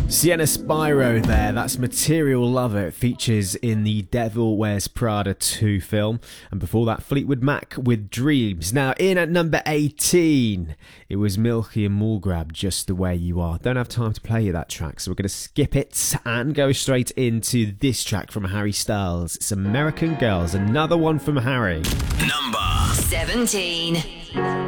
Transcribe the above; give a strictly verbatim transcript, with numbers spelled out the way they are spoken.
Sienna Spyro there, that's Material Lover. It features in the Devil Wears Prada two film. And before that, Fleetwood Mac with Dreams. Now, in at number eighteen, it was Milky and Mulgrab, Just the Way You Are. Don't have time to play you that track, so we're going to skip it and go straight into this track from Harry Styles. It's American Girls, another one from Harry. Number seventeen.